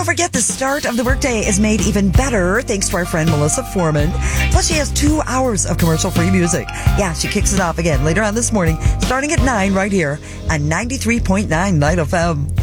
don't forget, the start of the workday is made even better thanks to our friend Melissa Foreman. Plus, she has 2 hours of commercial-free music. Yeah, she kicks it off again later on this morning, starting at 9 right here on 93.9 Night FM.